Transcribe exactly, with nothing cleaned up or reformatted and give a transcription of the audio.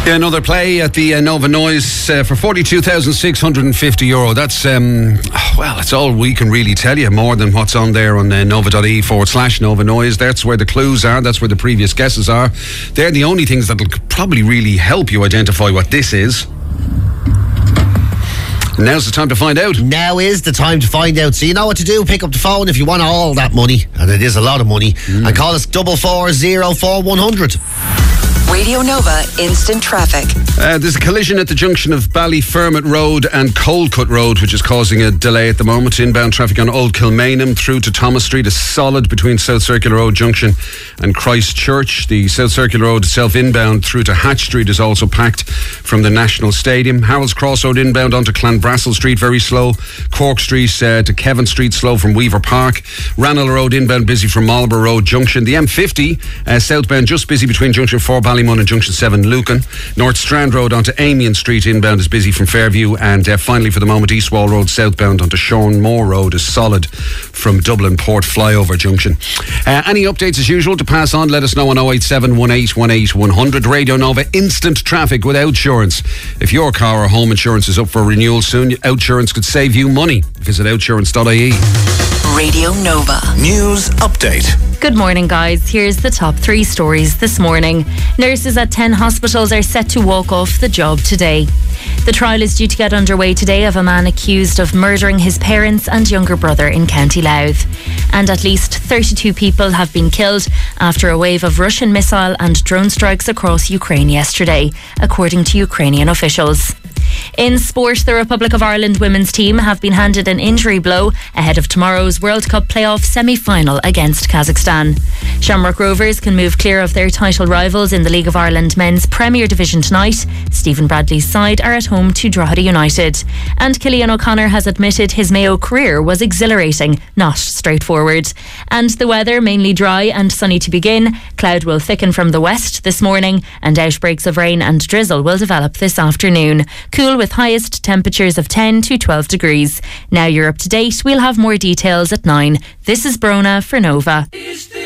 Yeah, another play at the uh, Nova Noise uh, for forty-two thousand six hundred fifty euro. That's, um, well, that's all we can really tell you, more than what's on there on uh, nova.e forward slash Nova Noise. That's where the clues are. That's where the previous guesses are. They're the only things that will probably really help you identify what this is. Now's the time to find out. Now is the time to find out. So you know what to do. Pick up the phone if you want all that money, and it is a lot of money, mm. and call us double four zero four one hundred. Radio Nova Instant Traffic. Uh, there's a collision at the junction of Ballyfermot Road and Coldcut Road, which is causing a delay at the moment. Inbound traffic on Old Kilmainham through to Thomas Street is solid between South Circular Road Junction and Christchurch. The South Circular Road itself inbound through to Hatch Street is also packed from the National Stadium. Harold's Cross Road inbound onto Clanbrassil Street very slow. Cork Street uh, to Kevin Street slow from Weaver Park. Ranelagh Road inbound busy from Marlborough Road Junction. The M fifty uh, southbound just busy between Junction four Ballymun and Junction seven Lucan. North Strand Road onto Amiens Street inbound is busy from Fairview, and uh, finally for the moment East Wall Road southbound onto Sean Moore Road is solid from Dublin Port Flyover Junction. Uh, any updates as usual to pass on, let us know on oh eight seven one eight one eight one hundred. Radio Nova Instant Traffic with Outsurance. If your car or home insurance is up for renewal soon, Outsurance could save you money. Visit outsurance dot I E. Radio Nova News Update. Good morning, guys. Here's the top three stories this morning. Nurses at ten hospitals are set to walk off the job today. The trial is due to get underway today of a man accused of murdering his parents and younger brother in County Louth. And at least thirty-two people have been killed after a wave of Russian missile and drone strikes across Ukraine yesterday, according to Ukrainian officials. In sport, the Republic of Ireland women's team have been handed an injury blow ahead of tomorrow's World Cup playoff semi-final against Kazakhstan. Shamrock Rovers can move clear of their title rivals in the League of Ireland men's Premier Division tonight. Stephen Bradley's side are at home to Drogheda United. And Cillian O'Connor has admitted his Mayo career was exhilarating, not straightforward. And the weather, mainly dry and sunny to begin. Cloud will thicken from the west this morning, and outbreaks of rain and drizzle will develop this afternoon. Cool with highest temperatures of ten to twelve degrees. Now you're up to date. We'll have more details at nine. This is Brona for Nova.